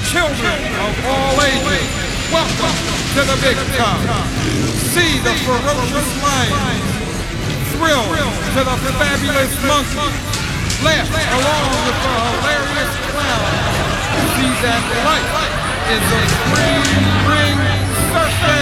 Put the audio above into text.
children of all ages, welcome to the big top. See the ferocious lion, thrill to the fabulous monkey, laugh along with the hilarious clown. See that life is a free ring